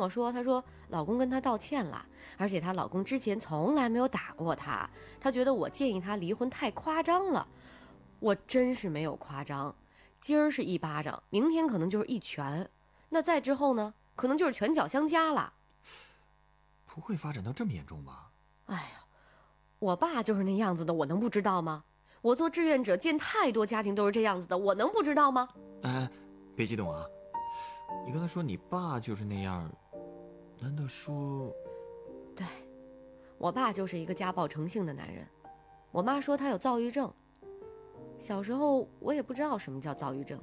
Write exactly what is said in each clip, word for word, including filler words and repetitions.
我说，她说老公跟她道歉了，而且她老公之前从来没有打过她，她觉得我建议她离婚太夸张了。我真是没有夸张，今儿是一巴掌，明天可能就是一拳，那再之后呢，可能就是拳脚相加了。 不会发展到这么严重吧？ 哎呀，我爸就是那样子的，我能不知道吗？我做志愿者见太多家庭都是这样子的，我能不知道吗？ 哎，别激动啊！你刚才说你爸就是那样，难道说…… 对，我爸就是一个家暴成性的男人。我妈说他有躁郁症，小时候我也不知道什么叫躁郁症。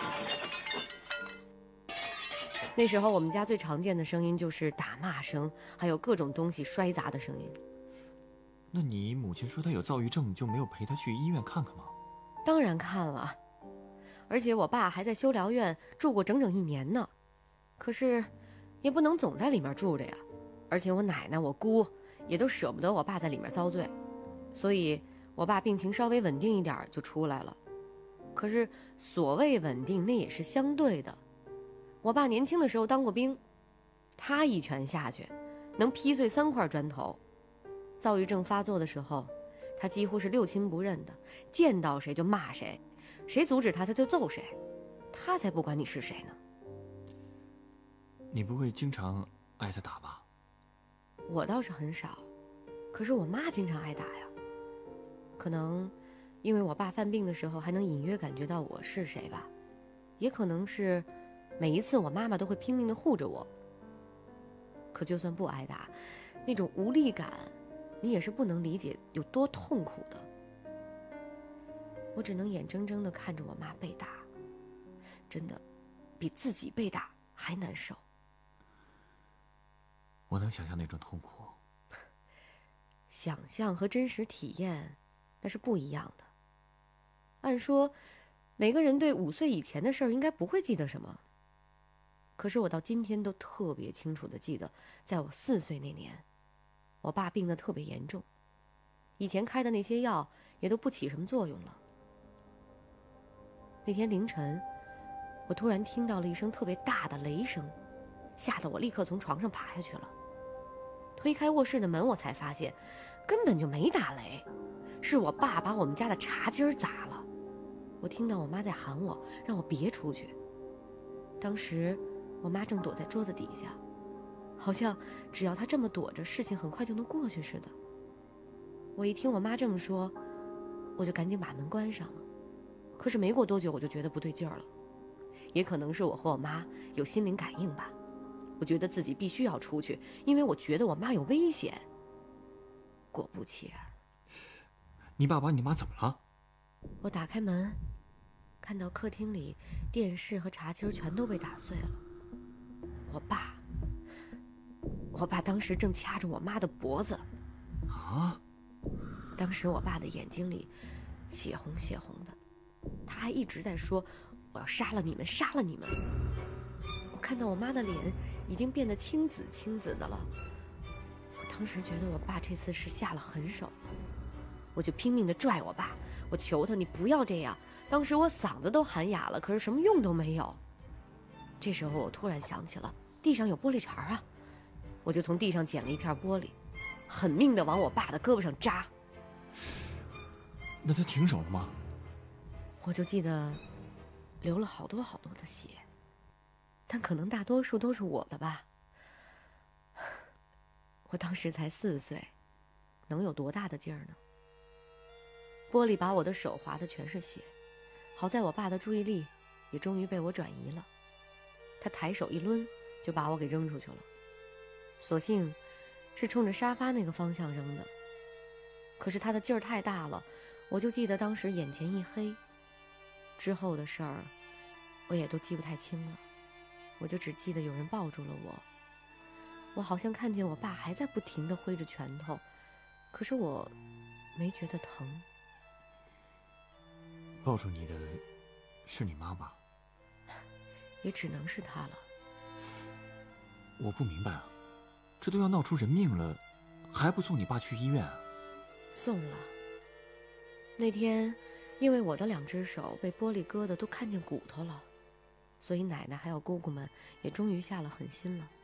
那时候我们家最常见的声音就是打骂声，还有各种东西摔砸的声音。 那你母亲说她有躁郁症，就没有陪她去医院看看吗？ 当然看了，而且我爸还在修疗院住过整整一年呢。可是也不能总在里面住着呀，而且我奶奶我姑也都舍不得我爸在里面遭罪，所以我爸病情稍微稳定一点就出来了。可是所谓稳定，那也是相对的。我爸年轻的时候当过兵，他一拳下去能劈碎三块砖头。躁郁症发作的时候，他几乎是六亲不认的，见到谁就骂谁，谁阻止他他就揍谁，他才不管你是谁呢。 你不会经常挨他打吧？ 我倒是很少，可是我妈经常挨打呀。可能因为我爸犯病的时候还能隐约感觉到我是谁吧，也可能是每一次我妈妈都会拼命地护着我。可就算不挨打，那种无力感你也是不能理解有多痛苦的。我只能眼睁睁地看着我妈被打，真的比自己被打还难受。 我能想象那种痛苦。 想象和真实体验那是不一样的。按说每个人对五岁以前的事儿应该不会记得什么，可是我到今天都特别清楚地记得，在我四岁那年，我爸病得特别严重，以前开的那些药也都不起什么作用了。那天凌晨，我突然听到了一声特别大的雷声，吓得我立刻从床上爬下去了。推开卧室的门，我才发现根本就没打雷，是我爸把我们家的茶几儿砸了。我听到我妈在喊我，让我别出去。当时我妈正躲在桌子底下，好像只要她这么躲着，事情很快就能过去似的。我一听我妈这么说，我就赶紧把门关上了。可是没过多久，我就觉得不对劲儿了。也可能是我和我妈有心灵感应吧，我觉得自己必须要出去，因为我觉得我妈有危险。果不其然， 你爸把你妈怎么了？ 我打开门，看到客厅里电视和茶几全都被打碎了。我爸，我爸当时正掐着我妈的脖子。 啊！ 当时我爸的眼睛里血红血红的，他还一直在说：“我要杀了你们，杀了你们。”我看到我妈的脸已经变得青紫青紫的了，我当时觉得我爸这次是下了狠手，我就拼命地拽我爸，我求他你不要这样。当时我嗓子都喊哑了，可是什么用都没有。这时候我突然想起了地上有玻璃碴啊，我就从地上捡了一片玻璃，狠命地往我爸的胳膊上扎。 那他停手了吗？ 我就记得流了好多好多的血，但可能大多数都是我的吧。我当时才四岁，能有多大的劲儿呢？玻璃把我的手划得全是血，好在我爸的注意力也终于被我转移了，他抬手一抡就把我给扔出去了，所幸是冲着沙发那个方向扔的。可是他的劲儿太大了，我就记得当时眼前一黑，之后的事儿我也都记不太清了，我就只记得有人抱住了我，我好像看见我爸还在不停地挥着拳头，可是我没觉得疼。 抱住你的是你妈吧？ 也只能是她了。 我不明白啊，这都要闹出人命了，还不送你爸去医院啊？ 送了。那天因为我的两只手被玻璃割得都看见骨头了，所以奶奶还有姑姑们也终于下了狠心了。